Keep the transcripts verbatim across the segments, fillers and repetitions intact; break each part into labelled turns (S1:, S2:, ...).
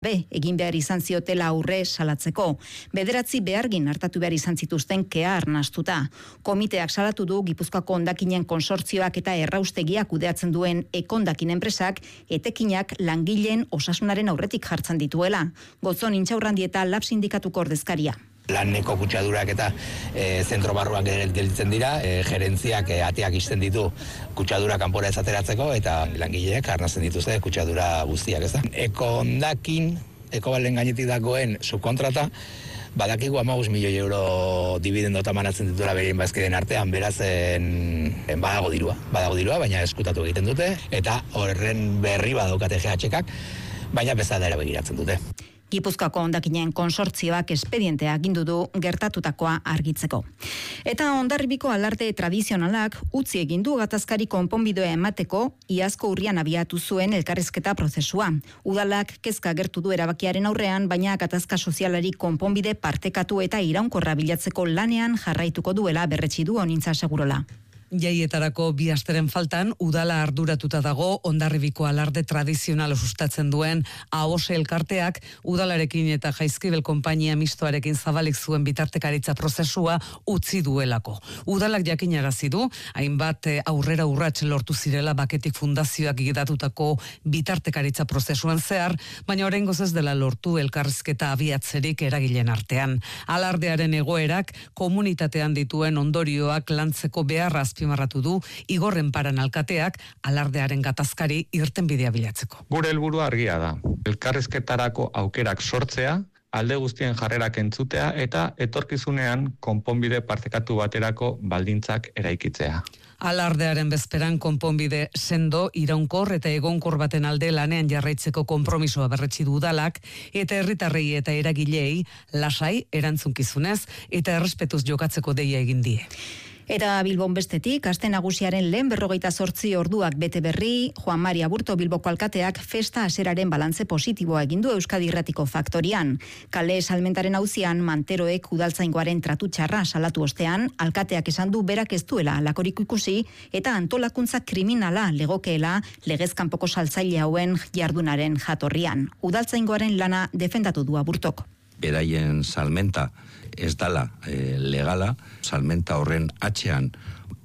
S1: Be, egin behar izan ziotela aurre salatzeko. Bederatzi behargin hartatu behar izan zituzten kea arnastuta. Komiteak salatu du Gipuzkoako hondakinen konsortzioak eta erraustegiak kudeatzen duen ekondakin enpresak etekinak langileen osasunaren aurretik jartzen dituela. Gotzon Intxaurrandi eta Lab sindikatuko ordezkaria.
S2: Laneko kutsadurak eta e, zentro barruan gelditzen dira, e, gerentziak e, ateak isten ditu kutsadura kanpora ezateratzeko eta langileek arnasten dituzte kutsadura guztiak, ez da. Ekondakin, ekobalen gainetik dagoen subkontrata, badakigu hamabost milioi euro dibidendota manatzen dituela berien bazkideen artean, beraz en, en badago dirua, badago dirua, baina eskutatu egiten dute, eta horren berri badaukate G H-kak, baina bezala erabegiratzen dute.
S1: Gipuzkoako hondakinen konsortzioak espedientea agindu du gertatutakoa argitzeko. Eta Hondarribiko alarde tradizionalak utzi egin du gatazkari konponbidea emateko iazko urrian abiatu zuen elkarrizketa prozesua. Udalak kezka agertu du erabakiaren aurrean, baina gatazka sozialari konponbide partekatu eta iraunkorra bilatzeko lanean jarraituko duela berretsi du Honintza Segurola.
S3: Jaietarako bi asteren faltan, udala arduratuta dago Hondarribiko alarde tradizionala sustatzen duen Ahose elkarteak udalarekin eta Jaizkibel konpainia mistoarekin zabalik zuen bitartekaritza prozesua utzi duelako. Udalak jakinarazi du, hainbat aurrera urrats lortu zirela Baketik Fundazioak gidatutako bitartekaritza prozesuan zehar, baina oraingoz ez dela lortu elkarrizketa abiatzerik eragileen artean. Alardearen egoerak komunitatean dituen ondorioak lantzeko beharra azpimarratu du Igorren Paran alkateak alardearen gatazkari irtenbidea bilatzeko.
S4: Gure helburua argia da. Elkarrizketarako aukerak sortzea, alde guztien jarrerak entzutea eta etorkizunean konponbide partekatu baterako baldintzak eraikitzea.
S3: Alardearen bezperan konponbide sendo, iraunkor eta egonkor baten alde lanean jarraitzeko konpromisoa berretsi du udalak eta herritarrei eta eragilei lasai erantzunkizunez eta errespetuz jokatzeko deia egin die.
S1: Eta Bilbon bestetik, aste nagusiaren lehen berrogeita zortzi orduak bete berri, Juan Mari Aburto Bilboko alkateak festa haseraren balantze positiboa egin du Euskadi Irratiko Faktorian. Kale salmentaren auzian Manteroek udaltzaingoaren tratu txarra salatu ostean, alkateak esan du berak ez duela lakorik ikusi eta antolakuntza kriminala legokeela legez kanpoko saltzaile hauen jardunaren jatorrian. Udaltzaingoaren lana defendatu du Aburtok.
S5: Beraien salmenta ez dala e, legala, salmenta horren atxean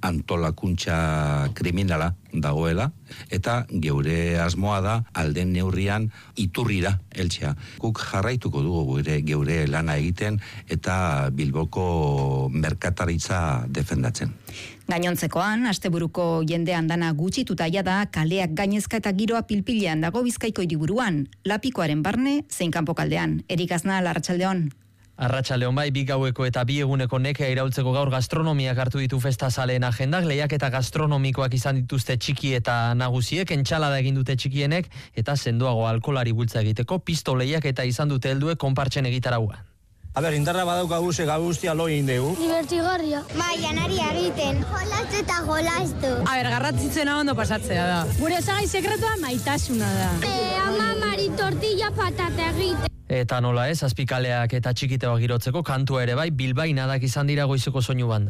S5: antolakuntza kriminala dagoela, eta geure asmoa da alden neurrian iturrira heltzea. Guk jarraituko dugu gure geure lana egiten eta Bilboko merkataritza defendatzen.
S1: Gainontzekoan, asteburuko jende andana gutxituta da kaleak gainezka eta giroa pilpilean dago Bizkaiko hiriburuan, Lapikoaren barne zein kanpokaldean. Erik Aznal, arratsaldeon.
S6: Arratsaldeon bai, bi gaueko eta bi eguneko nekea iraultzeko gaur gastronomiak hartu ditu festa zaleen agendak, lehiak eta gastronomikoak izan dituzte txiki eta nagusiek, entxalada egin dute txikienek, eta sendoago alkolari bultza egiteko, pisto lehiak eta izan dute heldue konpartsen egitarauan.
S7: A ber, indarra badaukagu ze gabe guztia lo egin dugu.
S8: Divertigarria. Bai, janari egiten. Jolastu eta jolastu.
S9: A ber, garratzitzena ondo pasatzea da. Gure osagai sekretua maitasuna da.
S8: E, ama mari tortilla patata egiten.
S6: Eta nola ez, azpikaleak eta txikiteoa girotzeko kantua ere bai, bilbainadak izan dira goizeko soinu banda.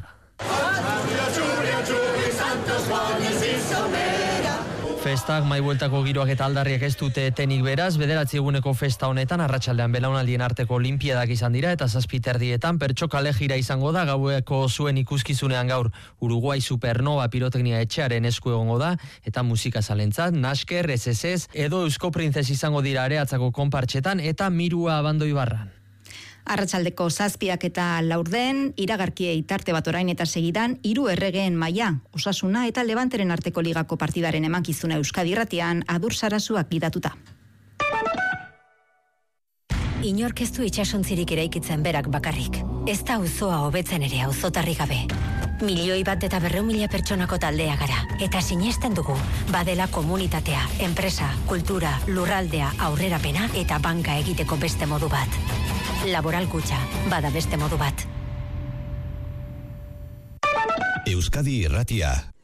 S6: Festak, maibueltako giroak eta aldarriak ez dute tenik beraz, bederatzi eguneko festa honetan, arratsaldean belaunaldien arteko olimpiadak izan dira, eta zazpiterdietan pertso kale jira izango da, gaueko zuen ikuskizunean gaur Uruguai Supernova piroteknia etxearen esku egongo da, eta musika zalentzat, Nasker, S S S, edo Eusko Printzes izango dira areatzako konpartxetan, eta Mirua Abandoi Barran.
S1: Arratsaldeko zazpiak eta laurden, iragarkiei tarte bat orain eta segidan, hiru erregeen maila, Osasuna eta Levanteren arteko ligako partidaren emankizuna Euskadi Irratian, Adur Sarasuak gidatuta.
S10: Inork ez du itsasontzirik eraikitzen berak bakarrik. Ez da auzoa hobetzen ere auzotarri gabe. Milioi bat eta berrehun mila pertsonako taldea gara. Eta sinesten dugu, badela komunitatea, enpresa, kultura, lurraldea, aurrerapena eta banka egiteko beste modu bat. Laboral Kutxa, bada beste modu bat.
S11: Euskadi Irratia.